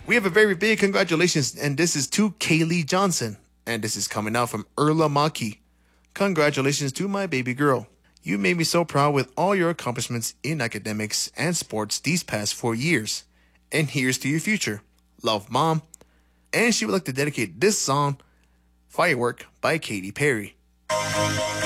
We have a very big congratulations, and this is to Kaylee Johnson. And this is coming out from Erla Maki. Congratulations to my baby girl. You made me so proud with all your accomplishments in academics and sports these past 4 years. And here's to your future. Love, Mom. And she would like to dedicate this song, Firework by Katy Perry.